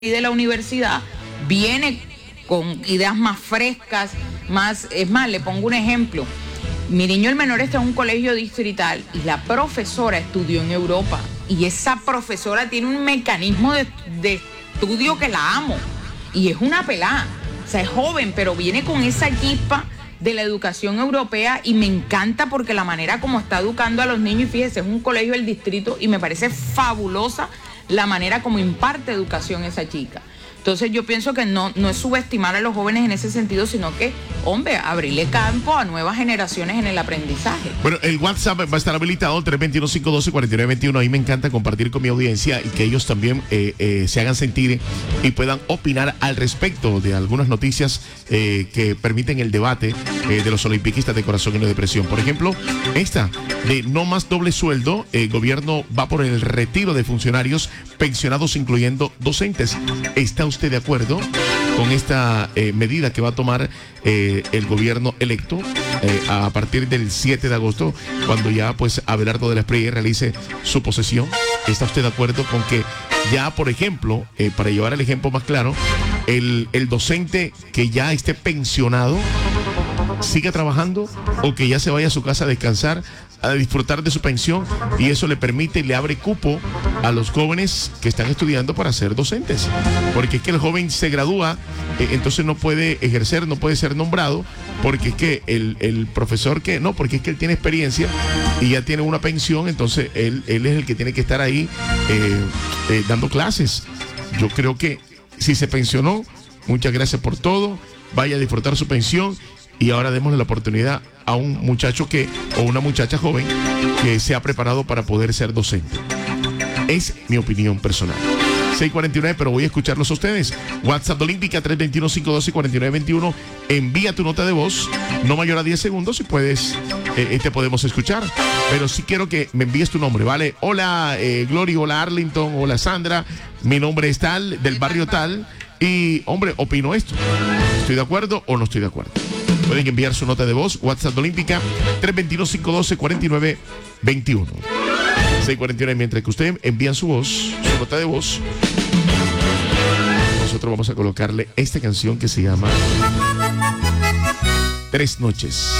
de la universidad viene con ideas más frescas, es más, le pongo un ejemplo. Mi niño el menor está en un colegio distrital y la profesora estudió en Europa y esa profesora tiene un mecanismo de estudio que la amo y es una pelada, o sea, es joven, pero viene con esa chispa de la educación europea y me encanta porque la manera como está educando a los niños, y fíjese, es un colegio del distrito y me parece fabulosa la manera como imparte educación esa chica. Entonces yo pienso que no es subestimar a los jóvenes en ese sentido, sino que, hombre, abrirle campo a nuevas generaciones en el aprendizaje. Bueno, el WhatsApp va a estar habilitado, 321-512-4921. Ahí me encanta compartir con mi audiencia y que ellos también se hagan sentir y puedan opinar al respecto de algunas noticias que permiten el debate de los olimpiquistas de corazón y no de depresión. Por ejemplo, esta de no más doble sueldo, el gobierno va por el retiro de funcionarios pensionados, incluyendo docentes. ¿Está usted de acuerdo con esta medida que va a tomar el gobierno electo a partir del 7 de agosto, cuando ya pues Abelardo de la Espriella realice su posesión? ¿Está usted de acuerdo con que ya, por ejemplo, para llevar el ejemplo más claro, el docente que ya esté pensionado siga trabajando o que ya se vaya a su casa a descansar, a disfrutar de su pensión, y eso le permite y le abre cupo a los jóvenes que están estudiando para ser docentes? Porque es que el joven se gradúa, entonces no puede ejercer, no puede ser nombrado, porque es que el profesor porque es que él tiene experiencia y ya tiene una pensión, entonces él es el que tiene que estar ahí dando clases. Yo creo que si se pensionó, muchas gracias por todo, vaya a disfrutar su pensión. Y ahora démosle la oportunidad a un muchacho o una muchacha joven que se ha preparado para poder ser docente. Es mi opinión personal. 6:49, pero voy a escucharlos a ustedes. WhatsApp de Olímpica, 321-512-4921. Envía tu nota de voz, no mayor a 10 segundos, si puedes, te podemos escuchar. Pero sí quiero que me envíes tu nombre, ¿vale? Hola, Glory, hola, Arlington, hola, Sandra. Mi nombre es tal, del barrio tal. Y, hombre, opino esto. ¿Estoy de acuerdo o no estoy de acuerdo? Pueden enviar su nota de voz, WhatsApp de Olímpica, 321-512-4921. 6:49, mientras que ustedes envían su voz, su nota de voz, nosotros vamos a colocarle esta canción que se llama Tres Noches.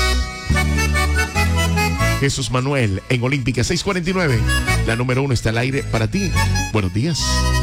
Jesús Manuel en Olímpica, 6:49. La número 1 está al aire para ti. Buenos días.